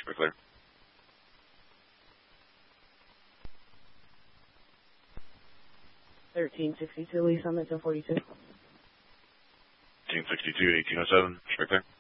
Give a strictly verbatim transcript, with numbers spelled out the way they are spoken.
We're clear. thirteen sixty-two, Lee Summit, ten forty-two. thirteen sixty-two, eighteen oh seven, we're clear.